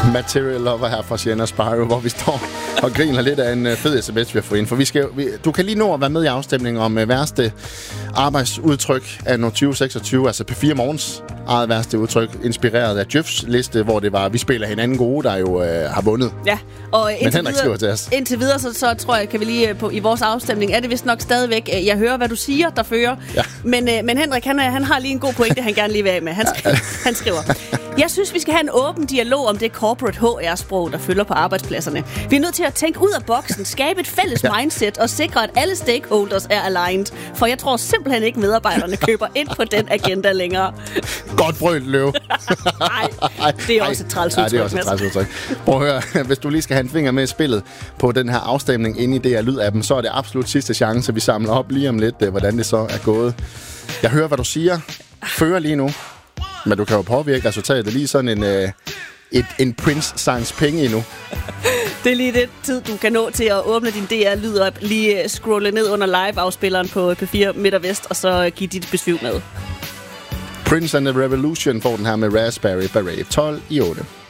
Material Lover her fra Sienna Spyro, hvor vi står og griner lidt af en fed sms, vi har fået ind. For du kan lige nå at være med i afstemningen om værste arbejdsudtryk af 2026, altså P4 Morgens eget værste udtryk, inspireret af Jøfs liste, hvor det var, vi spiller hinanden gode, der jo har vundet. Ja, og men Henrik skriver til os. Indtil videre, så tror jeg, kan vi lige i vores afstemning, er det vist nok stadigvæk, jeg hører, hvad du siger, der fører. Ja. Men Henrik, han har lige en god pointe, han gerne lige vil af med. Han skriver, jeg synes, vi skal have en åben dialog om det corporate HR-sprog, der følger på arbejdspladserne. Vi er nødt til at tænke ud af boksen, skabe et fælles mindset og sikre, at alle stakeholders er aligned. For jeg tror simpelthen ikke, medarbejderne køber ind på den agenda længere. Godt brølt, løv. Nej, det er også et træls udtryk. Ja, det er også et træls udtryk. Prøv at høre, hvis du lige skal have en finger med i spillet på den her afstemning inde i DR Lyd-appen, så er det absolut sidste chance, vi samler op lige om lidt, hvordan det så er gået. Jeg hører, hvad du siger. Fører lige nu. Men du kan jo påvirke resultatet lige sådan en Prince-sangs penge endnu. Det er lige det tid, du kan nå til at åbne din DR Lyd-app, lige scrolle ned under live-afspilleren på P4 Midt og Vest, og så give dit besøg med. Prince and the Revolution får den her med Raspberry Beret 12 i 8.